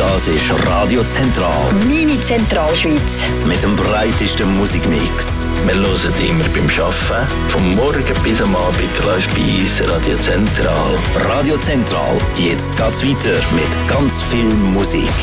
Das ist Radio Zentral. Meine Zentralschweiz. Mit dem breitesten Musikmix. Wir hören immer beim Arbeiten. Vom Morgen bis am Abend läuft bei uns Radio Zentral. Radio Zentral. Jetzt geht's weiter mit ganz viel Musik.